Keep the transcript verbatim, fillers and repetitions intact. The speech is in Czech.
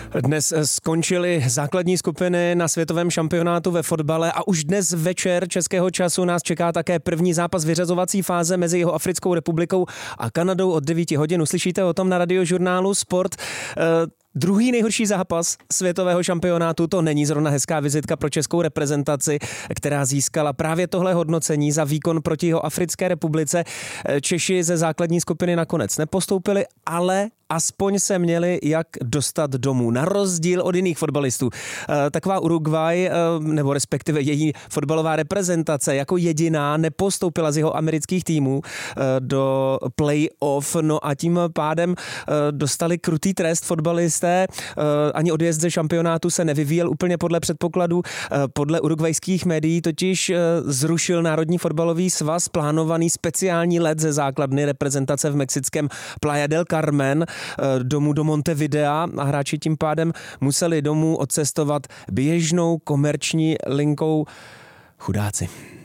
Dnes skončily základní skupiny na světovém šampionátu ve fotbale a už dnes večer českého času nás čeká také první zápas vyřazovací fáze mezi Jihoafrickou republikou a Kanadou od devíti hodin. Uslyšíte o tom na radiožurnálu Sport. Druhý nejhorší zápas světového šampionátu, to není zrovna hezká vizitka pro českou reprezentaci, která získala právě tohle hodnocení za výkon proti Jihoafrické republice. Češi ze základní skupiny nakonec nepostoupili, ale aspoň se měli jak dostat domů. Na rozdíl od jiných fotbalistů. Taková Uruguay, nebo respektive její fotbalová reprezentace, jako jediná nepostoupila z jeho amerických týmů do play-off, no a tím pádem dostali krutý trest fotbalisté. Ani odjezd ze šampionátu se nevyvíjel úplně podle předpokladů. Podle urugvajských médií totiž zrušil Národní fotbalový svaz plánovaný speciální let ze základny reprezentace v mexickém Playa del Carmen domů do Montevidea a hráči tím pádem museli domů odcestovat běžnou komerční linkou. Chudáci.